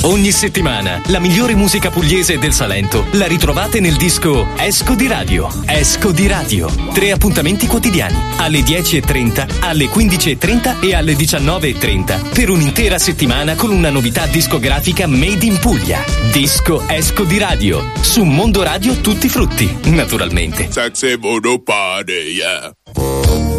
Ogni settimana la migliore musica pugliese del Salento la ritrovate nel disco Esco di Radio. Esco di Radio. 3 appuntamenti quotidiani alle 10:30, alle 15:30 e alle 19:30 per un'intera settimana con una novità discografica made in Puglia. Disco Esco di Radio su Mondo Radio Tutti Frutti, naturalmente. Sexy Voodoo Party, yeah.